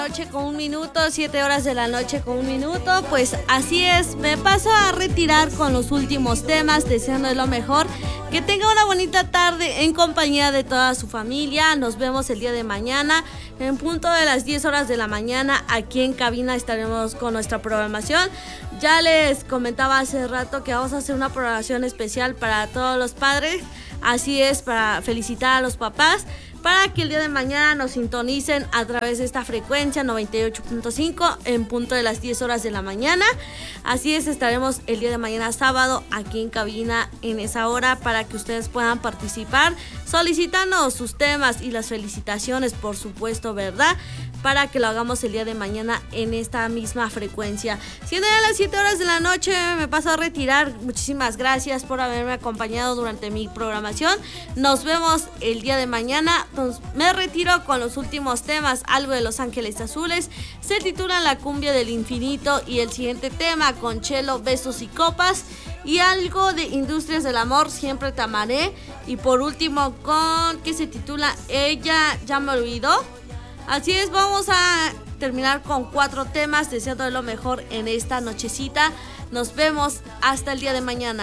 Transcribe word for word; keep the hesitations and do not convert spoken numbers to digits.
Noche con un minuto, siete horas de la noche con un minuto, pues así es, me paso a retirar con los últimos temas, deseando lo mejor, que tenga una bonita tarde en compañía de toda su familia. Nos vemos el día de mañana, en punto de las diez horas de la mañana, aquí en cabina estaremos con nuestra programación. Ya les comentaba hace rato que vamos a hacer una programación especial para todos los padres, así es, para felicitar a los papás, para que el día de mañana nos sintonicen a través de esta frecuencia noventa y ocho punto cinco en punto de las diez horas de la mañana. Así es, estaremos el día de mañana sábado aquí en cabina en esa hora para que ustedes puedan participar, solicitando sus temas y las felicitaciones, por supuesto, ¿verdad? Para que lo hagamos el día de mañana en esta misma frecuencia. Siendo ya las siete horas de la noche, me paso a retirar. Muchísimas gracias por haberme acompañado durante mi programación. Nos vemos el día de mañana. Entonces, me retiro con los últimos temas. Algo de Los Ángeles Azules. Se titula La Cumbia del Infinito. Y el siguiente tema, con Chelo, Besos y Copas. Y algo de Industrias del Amor, Siempre Te Amaré. Y por último, con que se titula Ella Ya Me Olvidó. Así es, vamos a terminar con cuatro temas, deseando lo mejor en esta nochecita. Nos vemos hasta el día de mañana.